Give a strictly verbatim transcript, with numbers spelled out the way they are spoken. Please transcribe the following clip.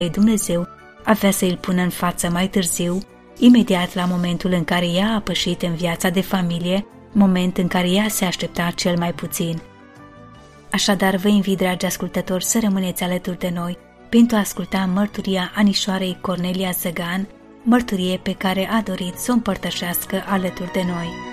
Dumnezeu avea să îl pună în față mai târziu, imediat la momentul în care ea a pășit în viața de familie, moment în care ea se aștepta cel mai puțin. Așadar, vă invit, dragi ascultători, să rămâneți alături de noi pentru a asculta mărturia anișoarei Cornelia Zăgan, mărturie pe care a dorit să o împărtășească alături de noi.